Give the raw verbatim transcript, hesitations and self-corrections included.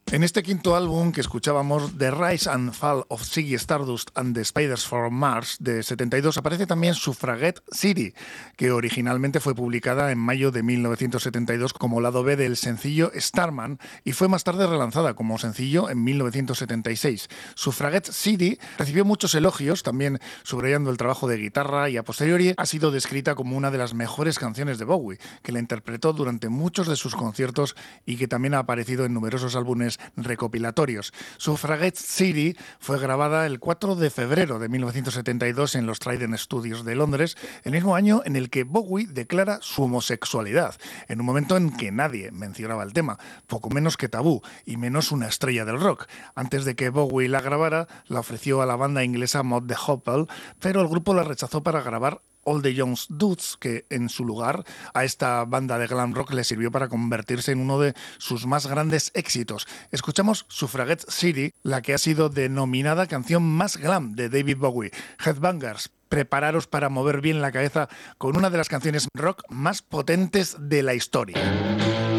En este quinto álbum que escuchábamos, The Rise and Fall of Ziggy Stardust and the Spiders from Mars, de setenta y dos, aparece también Suffragette City, que originalmente fue publicada en mayo de mil novecientos setenta y dos como lado B del sencillo Starman y fue más tarde relanzada como sencillo en mil novecientos setenta y seis. Suffragette City recibió muchos elogios, también subrayando el trabajo de guitarra, y a posteriori ha sido descrita como una de las mejores canciones de Bowie, que la interpretó durante muchos de sus conciertos y que también ha aparecido en numerosos álbumes recopilatorios. Suffragette City fue grabada el cuatro de febrero de mil novecientos setenta y dos en los Trident Studios de Londres, el mismo año en el que Bowie declara su homosexualidad, en un momento en que nadie mencionaba el tema, poco menos que Tabú, y menos una estrella del rock. Antes de que Bowie la grabara, la ofreció a la banda inglesa Mod the Hopple, pero el grupo la rechazó para grabar All the Young Dudes, que en su lugar a esta banda de glam rock le sirvió para convertirse en uno de sus más grandes éxitos. Escuchamos Suffragette City, la que ha sido denominada canción más glam de David Bowie. Headbangers, prepararos para mover bien la cabeza con una de las canciones rock más potentes de la historia.